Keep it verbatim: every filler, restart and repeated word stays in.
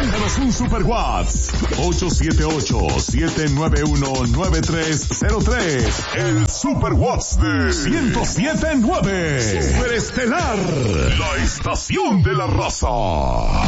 Mándanos un super WhatsApp. ocho siete ocho, siete nueve uno, nueve tres cero tres. El super WhatsApp de ciento siete punto nueve. Superestelar. La estación de la raza.